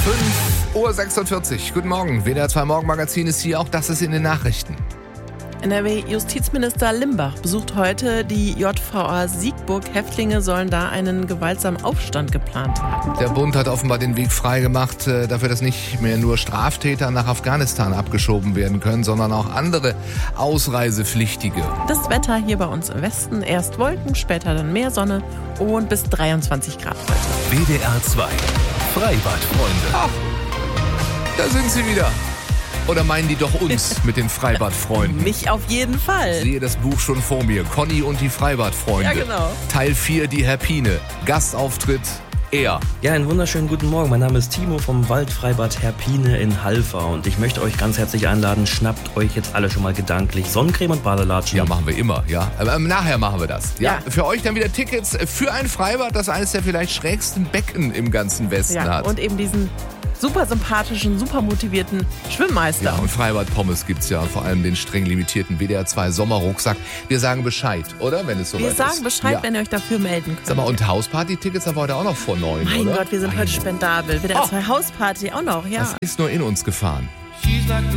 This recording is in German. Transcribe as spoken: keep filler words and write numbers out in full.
fünf Uhr sechsundvierzig. Guten Morgen. W D R zwei Morgenmagazin ist hier, auch das ist in den Nachrichten. N R W-Justizminister Limbach besucht heute die J V A Siegburg. Häftlinge sollen da einen gewaltsamen Aufstand geplant haben. Der Bund hat offenbar den Weg freigemacht, dafür, dass nicht mehr nur Straftäter nach Afghanistan abgeschoben werden können, sondern auch andere Ausreisepflichtige. Das Wetter hier bei uns im Westen, erst Wolken, später dann mehr Sonne und bis dreiundzwanzig Grad heute. W D R zwei Freibadfreunde. Ach, da sind sie wieder. Oder meinen die doch uns mit den Freibadfreunden? Mich auf jeden Fall. Ich sehe das Buch schon vor mir. Conny und die Freibadfreunde. Ja, genau. Teil vier, die Herpine. Gastauftritt, er. Ja, einen wunderschönen guten Morgen. Mein Name ist Timo vom Waldfreibad Herpine in Halver und ich möchte euch ganz herzlich einladen, schnappt euch jetzt alle schon mal gedanklich Sonnencreme und Badelatschen. Ja, machen wir immer, ja. Aber ähm, nachher machen wir das. Ja. Ja. Für euch dann wieder Tickets für ein Freibad, das eines der vielleicht schrägsten Becken im ganzen Westen Ja, hat. und eben diesen super sympathischen, super motivierten Schwimmmeister. Ja, und Freibad-Pommes gibt's ja, vor allem den streng limitierten W D R zwei Sommerrucksack. Wir sagen Bescheid, oder? Wenn es soweit Wir ist. sagen Bescheid, Ja. wenn ihr euch dafür melden könnt. Sag mal, und Hausparty-Tickets haben wir heute auch noch vor neun, Mein oder? Gott, wir sind Mein heute spendabel. W D R zwei Hausparty auch noch, ja. Das ist nur in uns gefahren. She's like the